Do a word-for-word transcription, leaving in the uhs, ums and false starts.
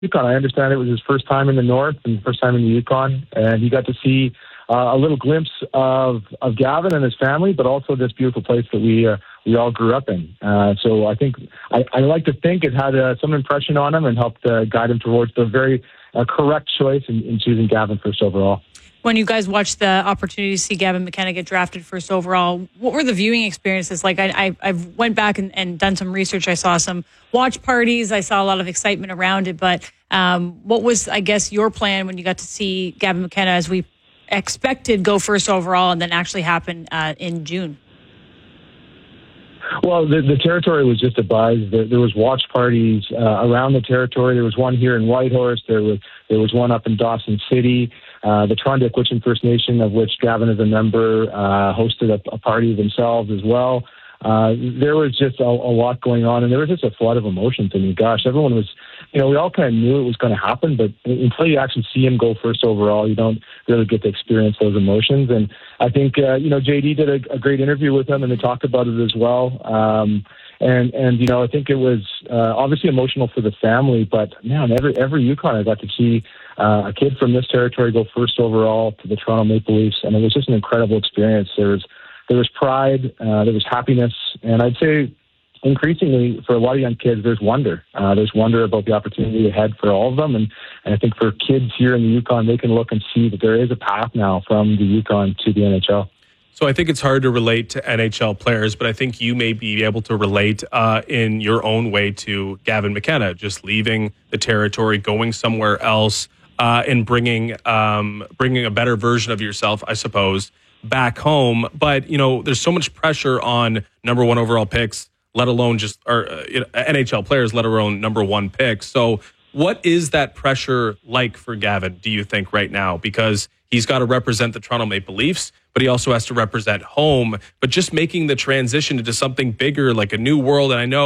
Yukon. I understand it was his first time in the North and first time in the Yukon, and he got to see uh, a little glimpse of of Gavin and his family, but also this beautiful place that we uh, we all grew up in. Uh, so I think I, I like to think it had uh, some impression on him and helped uh, guide him towards the very uh, correct choice in, in choosing Gavin first overall. When you guys watched the opportunity to see Gavin McKenna get drafted first overall, what were the viewing experiences like? I I I've went back and, and done some research. I saw some watch parties. I saw a lot of excitement around it. But um, what was, I guess, your plan when you got to see Gavin McKenna, as we expected, go first overall and then actually happen uh, in June? Well, the, the territory was just a buzz. There, there was watch parties uh, around the territory. There was one here in Whitehorse. There was there was one up in Dawson City. Uh, the Trondic First Nation, of which Gavin is a member, uh, hosted a, a party themselves as well. Uh, there was just a, a lot going on, and there was just a flood of emotions. I mean, gosh, everyone was, you know, we all kind of knew it was going to happen, but until you actually see him go first overall, you don't really get to experience those emotions. And I think, uh, you know, J D did a, a great interview with him, and they talked about it as well. Um, and, and, you know, I think it was uh, obviously emotional for the family, but man, every, every Yukon I got to see uh, a kid from this territory go first overall to the Toronto Maple Leafs, and it was just an incredible experience. There was There was pride, uh, there was happiness, and I'd say increasingly for a lot of young kids, there's wonder. Uh, there's wonder about the opportunity ahead for all of them, and, and I think for kids here in the Yukon, they can look and see that there is a path now from the Yukon to the N H L. So I think it's hard to relate to N H L players, but I think you may be able to relate uh, in your own way to Gavin McKenna, just leaving the territory, going somewhere else, uh, and bringing um, bringing a better version of yourself, I suppose, back home. But, you know, there's so much pressure on number one overall picks, let alone just or uh, N H L players, let alone number one picks. So what is that pressure like for Gavin, do you think, right now? Because he's got to represent the Toronto Maple Leafs, but he also has to represent home. But just making the transition into something bigger, like a new world, and I know